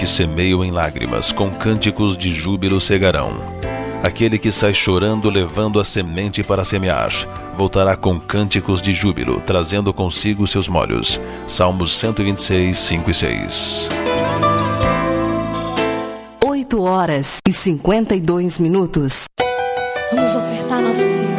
que semeiam em lágrimas, com cânticos de júbilo cegarão. Aquele que sai chorando, levando a semente para semear, voltará com cânticos de júbilo, trazendo consigo seus molhos. Salmos 126, 5 e 6. 8 horas e 52 minutos. Vamos ofertar nossa vida.